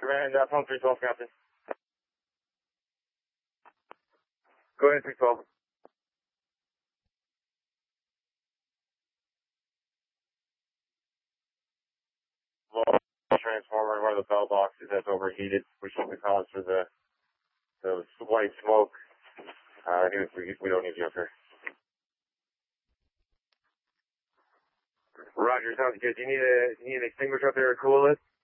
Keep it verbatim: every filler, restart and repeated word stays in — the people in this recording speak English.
Command, uh, phone three twelve, Captain. Go ahead, three twelve. Low transformer in one of the bell boxes that's overheated, which is the cause for the, the white smoke. Uh, we, we don't need you up here. Roger, sounds good. Do you need a, do you need an extinguisher up there to cool it?